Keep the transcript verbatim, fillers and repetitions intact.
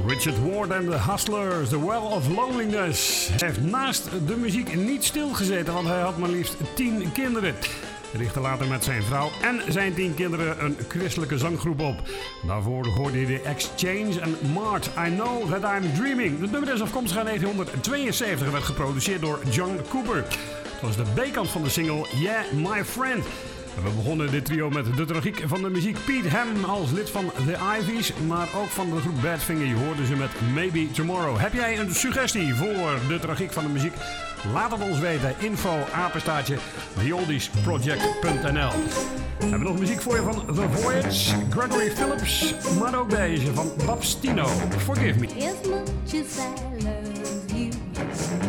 Richard Ward en de Hustlers, The Well of Loneliness. Hij heeft naast de muziek niet stilgezeten, want hij had maar liefst tien kinderen. Hij richtte later met zijn vrouw en zijn tien kinderen een christelijke zanggroep op. Daarvoor hoorde hij de Exchange en Mart, I Know That I'm Dreaming. Het nummer is afkomstig uit negentien tweeënzeventig en werd geproduceerd door John Cooper. Het was de B-kant van de single Yeah, My Friend. We begonnen dit trio met de tragiek van de muziek. Pete Ham als lid van The Ivies, maar ook van de groep Badfinger. Je hoorde ze met Maybe Tomorrow. Heb jij een suggestie voor de tragiek van de muziek? Laat het ons weten. Info apenstaartje the oldies project punt n l. We hebben nog muziek voor je van The Voyage, Gregory Phillips, maar ook deze van Bob Stino. Forgive Me. As much as I love